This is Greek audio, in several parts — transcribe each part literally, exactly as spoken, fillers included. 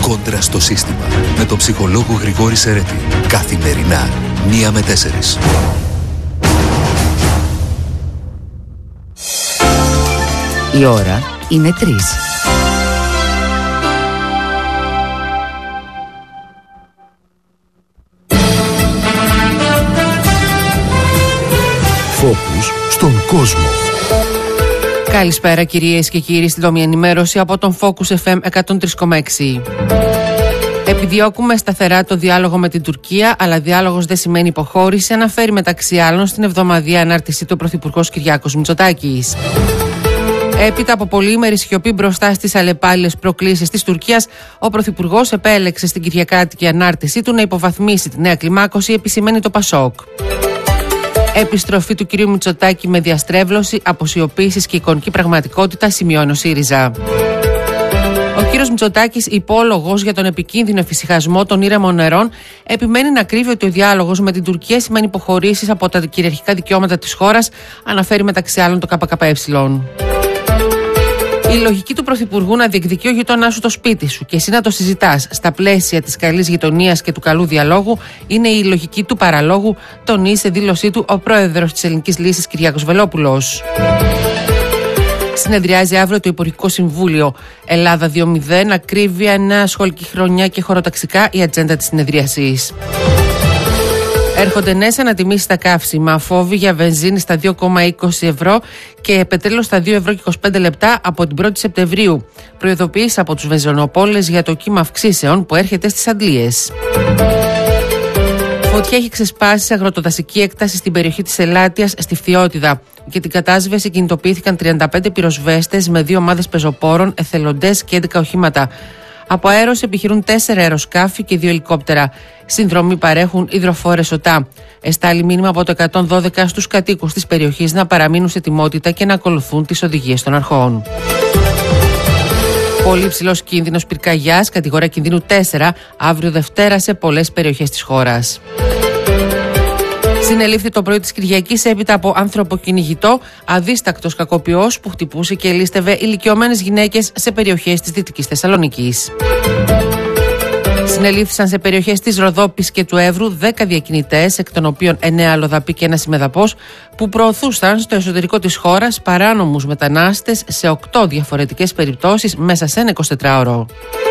Κόντρα στο σύστημα. Με τον ψυχολόγο Γρηγόρη Σερέτη. Καθημερινά, μία με τέσσερις. Η ώρα είναι τρεις. Φόκους στον κόσμο. Καλησπέρα κυρίες και κύριοι, στην τομή ενημέρωση από τον Focus εφ εμ εκατόν τρία κόμμα έξι. Επιδιώκουμε σταθερά το διάλογο με την Τουρκία, αλλά διάλογος δεν σημαίνει υποχώρηση, αναφέρει μεταξύ άλλων στην εβδομαδιαία ανάρτησή του ο Πρωθυπουργός Κυριάκος Μητσοτάκης. Έπειτα από πολύμερη σιωπή μπροστά στις αλλεπάλληλες προκλήσεις της Τουρκίας, ο Πρωθυπουργός επέλεξε στην κυριακάτικη ανάρτησή του να υποβαθμίσει τη νέα κλιμάκωση, επισημαίνει το Πασόκ. Επιστροφή του κυρίου Μητσοτάκη με διαστρέβλωση, αποσιοποίησης και εικονική πραγματικότητα, σημειώνει ο ΣΥΡΙΖΑ. Ο κύριος Μητσοτάκης, υπόλογος για τον επικίνδυνο εφησυχασμό των ήρεμων νερών, επιμένει να κρύβει ότι ο διάλογος με την Τουρκία σημαίνει υποχωρήσεις από τα κυριαρχικά δικαιώματα της χώρας, αναφέρει μεταξύ άλλων το ΚΚΕ. Η λογική του Πρωθυπουργού να διεκδικεί ο γειτονάς σου το σπίτι σου και εσύ να το συζητάς στα πλαίσια της καλής γειτονίας και του καλού διαλόγου είναι η λογική του παραλόγου, τονίζει σε δήλωσή του ο πρόεδρος της Ελληνικής Λύσης Κυριάκος Βελόπουλος. Συνεδριάζει αύριο το Υπουργικό Συμβούλιο. Ελλάδα δύο μηδέν, ακρίβεια, νέα σχολική χρονιά και χωροταξικά η ατζέντα της συνεδρίασης. Έρχονται νέες ανατιμήσεις στα καύσιμα. Φόβοι για βενζίνη στα δύο κόμμα είκοσι ευρώ και πετρέλαιο στα δύο ευρώ και είκοσι πέντε λεπτά από την πρώτη Σεπτεμβρίου. Προειδοποίηση από τους βενζινοπόλες για το κύμα αυξήσεων που έρχεται στις αντλίες. Φωτιά έχει ξεσπάσει σε αγροτοδασική έκταση στην περιοχή της Ελάτιας στη Φθιώτιδα. Για την κατάσβεση κινητοποιήθηκαν τριάντα πέντε πυροσβέστες με δύο ομάδες πεζοπόρων, εθελοντές και έντεκα οχήματα. Από αέρος επιχειρούν τέσσερα αεροσκάφη και δύο ελικόπτερα. Συνδρομή παρέχουν υδροφόρες ΟΤΑ. Εστάλει μήνυμα από το εκατόν δώδεκα στους κατοίκους της περιοχής να παραμείνουν σε ετοιμότητα και να ακολουθούν τις οδηγίες των αρχών. Πολύ ψηλός κίνδυνος πυρκαγιάς, κατηγορία κινδύνου τέσσερα, αύριο Δευτέρα σε πολλές περιοχές της χώρας. Συνελήφθη το πρωί της Κυριακής έπειτα από ανθρωποκυνηγητό, αδίστακτος κακοποιός που χτυπούσε και λίστευε ηλικιωμένες γυναίκες σε περιοχές της Δυτικής Θεσσαλονίκης. Συνελήφθησαν σε περιοχές της Ροδόπης και του Εύρου δέκα διακινητές, εκ των οποίων εννέα αλλοδαποί και ένας ημεδαπός, που προωθούσαν στο εσωτερικό της χώρας παράνομους μετανάστες σε οκτώ διαφορετικές περιπτώσεις μέσα σε ένα εικοσιτετράωρο.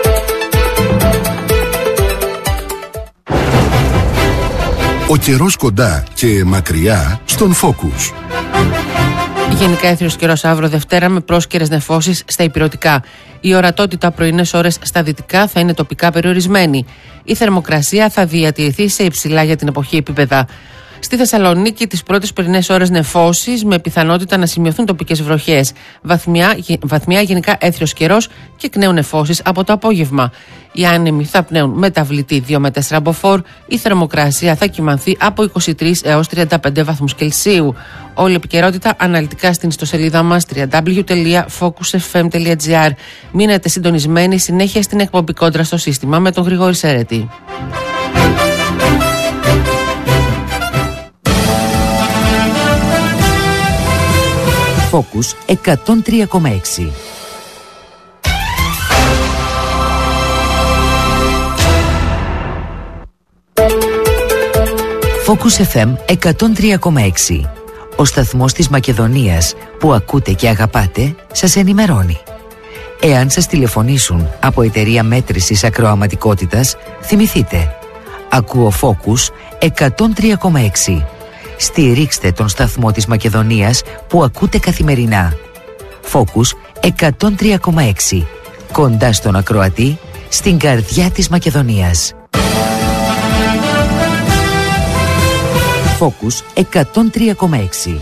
Ο καιρός κοντά και μακριά στον Focus. Γενικά έθριος καιρός αύριο Δευτέρα με πρόσκαιρες νεφώσεις στα ηπειρωτικά. Η ορατότητα πρωινές ώρες στα δυτικά θα είναι τοπικά περιορισμένη. Η θερμοκρασία θα διατηρηθεί σε υψηλά για την εποχή επίπεδα. Στη Θεσσαλονίκη τις πρώτες πρωινές ώρες νεφώσεις με πιθανότητα να σημειωθούν τοπικές βροχές. Βαθμιά, βαθμιά γενικά έθριος καιρός και εκ νέου νεφώσεις από το απόγευμα. Οι άνεμοι θα πνέουν μεταβλητή δύο με τέσσερα μποφόρ. Η θερμοκρασία θα κυμανθεί από είκοσι τρεις έως τριάντα πέντε βαθμούς Κελσίου. Όλη η επικαιρότητα αναλυτικά στην ιστοσελίδα μας double-u double-u double-u τελεία focus f m τελεία g r. Μείνετε συντονισμένοι συνέχεια στην εκπομπή Κόντρα στο σύστημα με τον Γρηγόρη Σερέτη. Focus εκατόν τρία κόμμα έξι. Focus εφ εμ εκατόν τρία κόμμα έξι. Ο σταθμός της Μακεδονίας που ακούτε και αγαπάτε σας ενημερώνει. Εάν σας τηλεφωνήσουν από εταιρεία μέτρησης ακροαματικότητας, θυμηθείτε. Ακούω Focus εκατόν τρία κόμμα έξι. Στηρίξτε τον σταθμό της Μακεδονίας που ακούτε καθημερινά. Focus εκατόν τρία κόμμα έξι. Κοντά στον ακροατή, στην καρδιά της Μακεδονίας. Focus εκατόν τρία κόμμα έξι.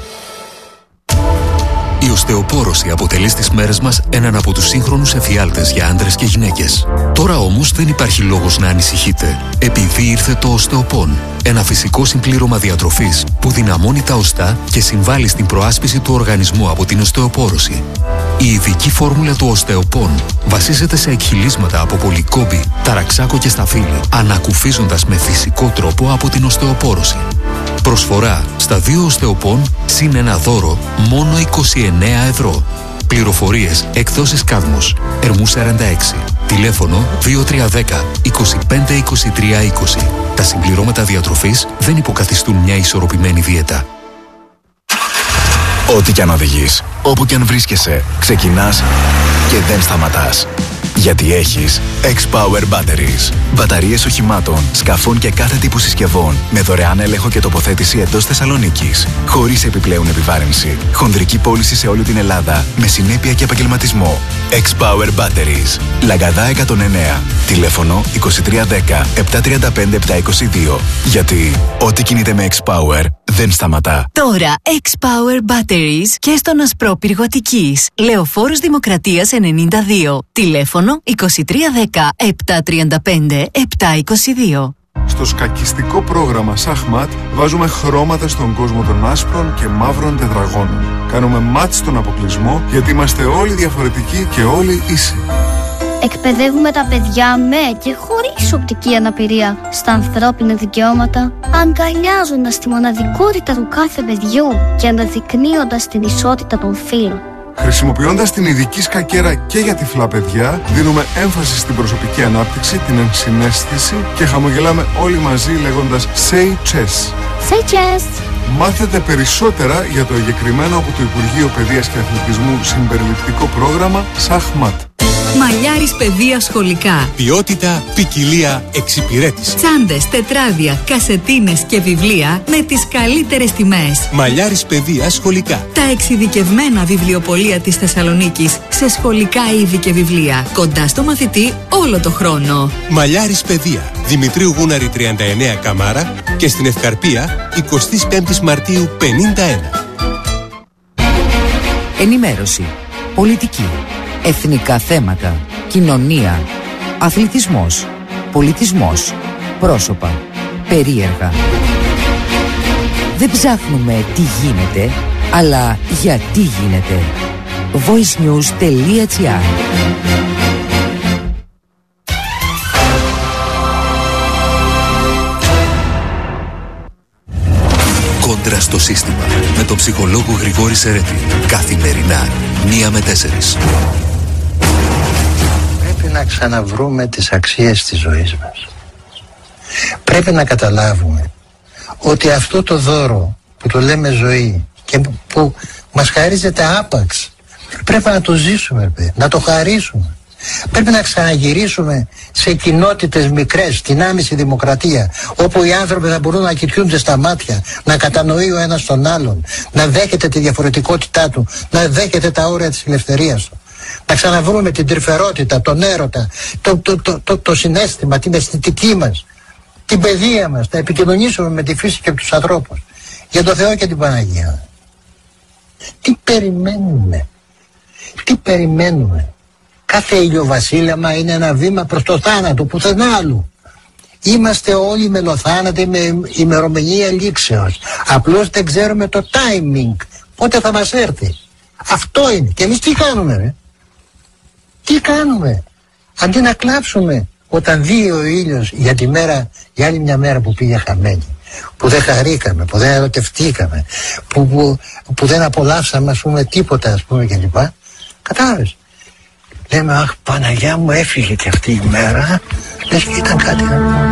Η οστεοπόρωση αποτελεί στις μέρες μας έναν από τους σύγχρονους εφιάλτες για άντρες και γυναίκες. Τώρα όμως δεν υπάρχει λόγος να ανησυχείτε, επειδή ήρθε το οστεοπόν. Ένα φυσικό συμπλήρωμα διατροφής που δυναμώνει τα οστά και συμβάλλει στην προάσπιση του οργανισμού από την οστεοπόρωση. Η ειδική φόρμουλα του οστεοπόν βασίζεται σε εκχυλίσματα από πολυκόμπη, ταραξάκο και σταφύλι, ανακουφίζοντας με φυσικό τρόπο από την οστεοπόρωση. Προσφορά στα δύο οστεοπόν συν ένα δώρο μόνο είκοσι εννέα ευρώ. Πληροφορίες εκδόσεις Κάδμος, Ερμού σαράντα έξι. Τηλέφωνο δύο τρία ένα μηδέν είκοσι πέντε είκοσι τρία είκοσι. Τα συμπληρώματα διατροφής δεν υποκαθιστούν μια ισορροπημένη δίαιτα. Ό,τι κι αν οδηγείς, όπου κι αν βρίσκεσαι, ξεκινάς και δεν σταματάς. Γιατί έχεις X-Power Batteries. Μπαταρίες οχημάτων, σκαφών και κάθε τύπου συσκευών με δωρεάν έλεγχο και τοποθέτηση εντός Θεσσαλονίκης. Χωρίς επιπλέον επιβάρυνση. Χονδρική πώληση σε όλη την Ελλάδα με συνέπεια και επαγγελματισμό. X-Power Batteries. Λαγκαδά εκατόν εννέα. Τηλέφωνο είκοσι τρία δέκα επτακόσια τριάντα πέντε επτακόσια είκοσι δύο. Γιατί ό,τι κινείται με X-Power δεν σταματά. Τώρα X-Power Batteries και στον Ασπρόπυργο Αττικής. Λεωφόρος Δημοκρατίας ενενήντα δύο. Τηλέφωνο είκοσι τρία δέκα επτακόσια τριάντα πέντε επτακόσια είκοσι δύο. Στο σκακιστικό πρόγραμμα Σαχμάτ βάζουμε χρώματα στον κόσμο των άσπρων και μαύρων τετραγώνων. Κάνουμε μάτς στον αποκλεισμό γιατί είμαστε όλοι διαφορετικοί και όλοι ίσοι. Εκπαιδεύουμε τα παιδιά με και χωρίς οπτική αναπηρία στα ανθρώπινα δικαιώματα, αγκαλιάζοντας τη μοναδικότητα του κάθε παιδιού και αναδεικνύοντας την ισότητα των φύλων. Χρησιμοποιώντας την ειδική σκακέρα και για τυφλά παιδιά, δίνουμε έμφαση στην προσωπική ανάπτυξη, την ενσυναίσθηση και χαμογελάμε όλοι μαζί λέγοντας Say Chess. Say Chess! Μάθετε περισσότερα για το εγκεκριμένο από το Υπουργείο Παιδείας και Αθλητισμού συμπεριληπτικό πρόγραμμα Σαχμάτ. Μαλλιάρης παιδεία σχολικά. Ποιότητα, ποικιλία, εξυπηρέτηση. Τσάντες, τετράδια, κασετίνες και βιβλία με τις καλύτερες τιμές. Μαλλιάρης παιδεία σχολικά. Τα εξειδικευμένα βιβλιοπωλεία της Θεσσαλονίκης σε σχολικά είδη και βιβλία. Κοντά στο μαθητή όλο το χρόνο. Μαλλιάρης παιδεία. Δημητρίου Γούναρη τριάντα εννέα Καμάρα και στην Ευκαρπία εικοστή πέμπτη Μαρτίου πενήντα ένα. Ενημέρωση, πολιτική, εθνικά θέματα, κοινωνία, αθλητισμός, πολιτισμός, πρόσωπα, περίεργα. Δεν ψάχνουμε τι γίνεται, αλλά γιατί γίνεται. voicenews.gr. Κόντρα στο σύστημα με τον ψυχολόγο Γρηγόρη Σερέτη. Καθημερινά, μία με τέσσερις. Πρέπει να ξαναβρούμε τις αξίες της ζωής μας. Πρέπει να καταλάβουμε ότι αυτό το δώρο που το λέμε ζωή και που μας χαρίζεται άπαξ, πρέπει να το ζήσουμε, να το χαρίσουμε. Πρέπει να ξαναγυρίσουμε σε κοινότητες μικρές, στην άμεση δημοκρατία, όπου οι άνθρωποι θα μπορούν να κοιτιούνται στα μάτια, να κατανοεί ο ένας τον άλλον, να δέχεται τη διαφορετικότητά του, να δέχεται τα όρια της ελευθερίας του. Να ξαναβρούμε την τρυφερότητα, τον έρωτα, το, το, το, το, το συναίσθημα, την αισθητική μας, την παιδεία μας, να επικοινωνήσουμε με τη φύση και τους ανθρώπους. Για τον Θεό και την Παναγία. Τι περιμένουμε, τι περιμένουμε. Κάθε ηλιοβασίλεμα είναι ένα βήμα προς το θάνατο, πουθενά άλλου. Είμαστε όλοι μελοθάνατοι με ημερομηνία λήξεως. Απλώς δεν ξέρουμε το timing, πότε θα μας έρθει. Αυτό είναι. Και εμείς τι κάνουμε, ρε? Τι κάνουμε? Αντί να κλάψουμε όταν δει ο ήλιος για τη μέρα, για άλλη μια μέρα που πήγε χαμένη, που δεν χαρήκαμε, που δεν ερωτευτήκαμε, που, που, που δεν απολαύσαμε, ας πούμε, τίποτα, ας πούμε, κλπ. Κατάλαβες? Λέμε, αχ, Παναγιά μου, έφυγε και αυτή η μέρα, λες και ήταν κάτι.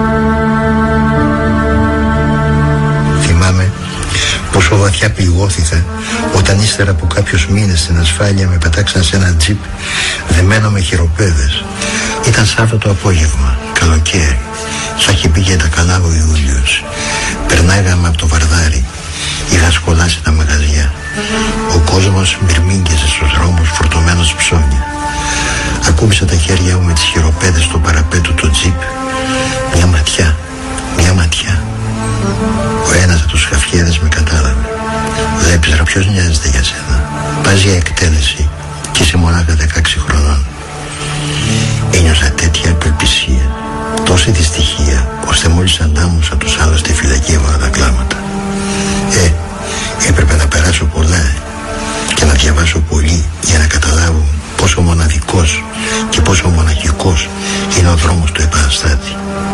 Θυμάμαι πόσο βαθιά πληγώθηκα όταν ύστερα από κάποιους μήνες στην ασφάλεια με πετάξαν σε ένα τζιπ δεμένο με χειροπέδες. Ήταν Σάββατο απόγευμα, καλοκαίρι. Θα είχε πει τα καλά ο Ιούλιος. Περνάγαμε από το Βαρδάρι. Είχα σκολάσει τα μαγαζιά. Ο κόσμος μυρμήγκιζε στους δρόμους φορτωμένος ψώνια. Ακούμπησα τα χέρια μου με τις χειροπέδες στο παραπέτου του τζιπ. Μια ματιά, μια ματιά. Ο ένας από τους χαφιέδες με κατάλαβε. Δεν ήξερα ποιος νοιάζεται για σένα. Πας για εκτέλεση και είσαι μονάχα δεκαέξι χρονών. Ένιωσα τέτοια απελπισία, τόση δυστυχία, ώστε μόλις αντάμωσα τους άλλους στη φυλακή έβαλα τα κλάματα. Ε, έπρεπε να περάσω πολλά και να διαβάσω πολύ για να καταλάβω πόσο μοναδικός και πόσο μοναχικός είναι ο δρόμος του επαναστάτη.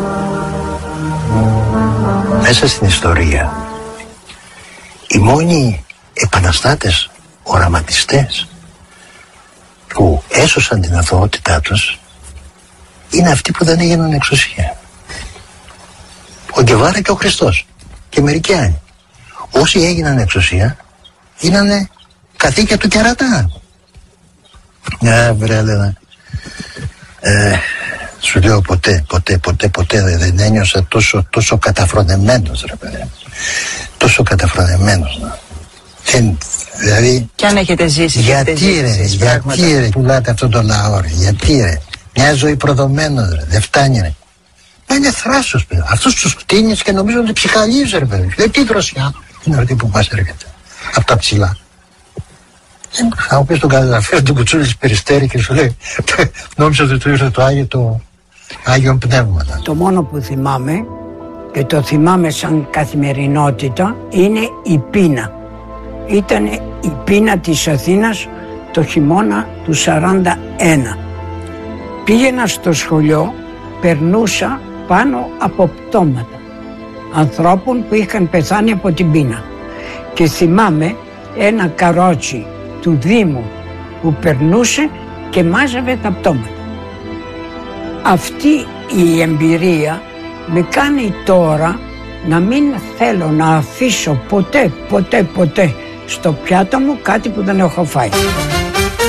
Μέσα στην ιστορία, οι μόνοι επαναστάτες, οραματιστές που έσωσαν την αθωότητά τους είναι αυτοί που δεν έγιναν εξουσία. Ο Γκεβάρα και ο Χριστός και μερικοί άλλοι. Όσοι έγιναν εξουσία γίνανε καθήκια του κερατά. Α, βρε, έλεγα. Ε, σου λέω ποτέ, ποτέ, ποτέ, ποτέ δεν ένιωσα τόσο, τόσο καταφρονεμένος, ρε παιδί. Τόσο καταφρονεμένος. Δεν, δηλαδή... Κι αν έχετε ζήσει, γιατί έχετε ζήσει, ρε, ζήσει, γιατί πράγματα. ρε, πουλάτε αυτόν τον λαό, ρε, γιατί ρε. Μια ζωή προδομένος, ρε, δεν φτάνει, ρε. Μα είναι θράσος, παιδί. Αυτούς τους κτίνεις και νομίζω ότι ψυχαλίζει, ρε, παιδί. Λέει, τι δροσιά είναι αυτή που μας έρχεται. Από τα ψηλά. Θα μου πεις τον καταγραφείο του Κουτσούλης Περιστέρη και σου λέει, νόμιζα ότι του ήρθε το Άγιο, το Άγιο Πνεύμα. Το μόνο που θυμάμαι, και το θυμάμαι σαν καθημερινότητα, είναι η πείνα. Ήταν η πείνα της Αθήνας το χειμώνα του σαράντα ένα. Πήγαινα στο σχολείο, περνούσα πάνω από πτώματα ανθρώπων που είχαν πεθάνει από την πείνα. Και θυμάμαι ένα καρότσι του Δήμου που περνούσε και μάζευε τα πτώματα. Αυτή η εμπειρία με κάνει τώρα να μην θέλω να αφήσω ποτέ, ποτέ, ποτέ στο πιάτο μου κάτι που δεν έχω φάει.